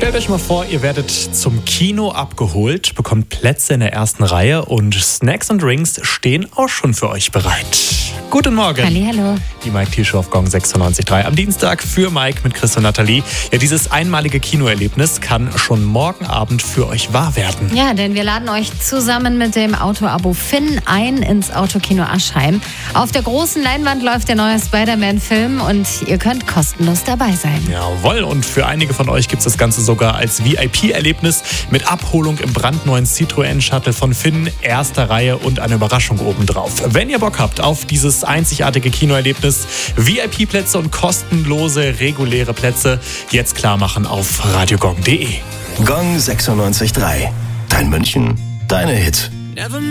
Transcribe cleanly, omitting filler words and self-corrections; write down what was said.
Stellt euch mal vor, ihr werdet zum Kino abgeholt, bekommt Plätze in der ersten Reihe und Snacks und Drinks stehen auch schon für euch bereit. Guten Morgen. Hallihallo. Die Mike T-Show auf Gong 96.3 am Dienstag für Mike mit Chris und Nathalie. Ja, dieses einmalige Kinoerlebnis kann schon morgen Abend für euch wahr werden. Ja, denn wir laden euch zusammen mit dem Autoabo Finn ein ins Autokino Aschheim. Auf der großen Leinwand läuft der neue Spider-Man-Film und ihr könnt kostenlos dabei sein. Jawohl, und für einige von euch gibt es das Ganze sogar als VIP-Erlebnis mit Abholung im brandneuen Citroën-Shuttle von Finn, erster Reihe und eine Überraschung obendrauf. Wenn ihr Bock habt auf dieses einzigartige Kinoerlebnis, VIP-Plätze und kostenlose reguläre Plätze jetzt klar machen auf radiogong.de. Gong 96.3. Dein München, deine Hits.